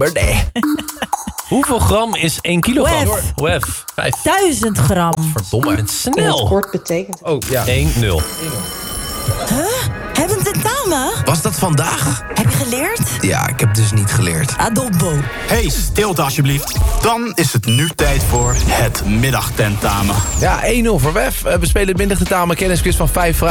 Birdie. Hoeveel gram is 1 kilogram? Wef. 1000 gram. Verdomme, je bent snel. Kort betekent. Oh, ja. 1-0. Hebben we een tentamen? Was dat vandaag? Heb je geleerd? Ja, ik heb dus niet geleerd. Adobbo. Hey, stilte alsjeblieft. Dan is het nu tijd voor het middagtentamen. Ja, 1-0 voor Wef. We spelen het middagtentamen kennisquiz van 5 vragen.